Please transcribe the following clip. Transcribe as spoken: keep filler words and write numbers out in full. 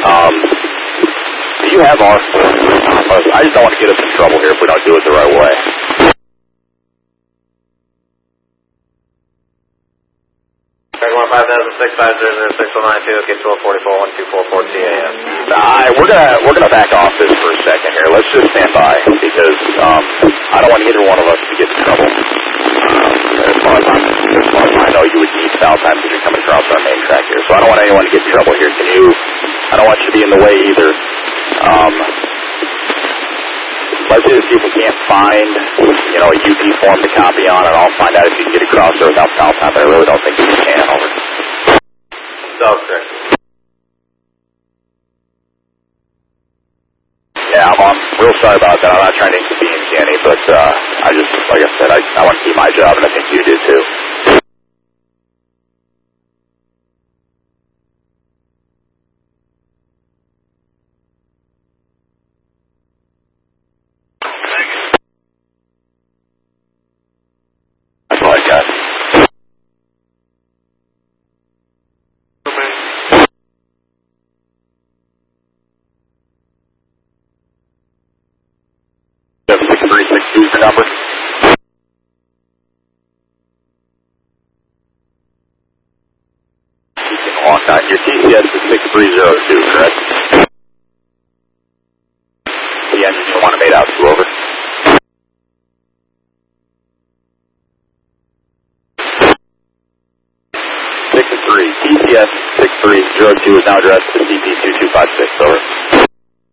Um, do you have our phone? I just don't want to get us in trouble here if we don't do it the right way. one five thousand six five zero zero six one nine two, okay, twelve forty-four, one two four four T A M. Alright, we're gonna we're gonna back off this for a second here. Let's just stand by because um, I don't want either one of us to get in trouble. Um, as far as I'm, as far as I know, you would need south time because you're coming across our main track here. So I don't want anyone to get in trouble here. Can you? I don't want you to be in the way either. Um, let's just see if we can't find, you know, a U P form to copy on, and I'll find out if you can get across there without south time. But I really don't think you can. Over. South track. Yeah, I'm, I'm real sorry about that. I'm not trying to inconvenience you any, but uh, I just, like I said, I, I want to keep my job, and I think you do too. That's all I got. six three six two is your number. You can walk on. Your T C S is six three zero two, correct? The engine you want to made out to, over. six three. T C S six three zero two is now addressed to C P two two five six, over.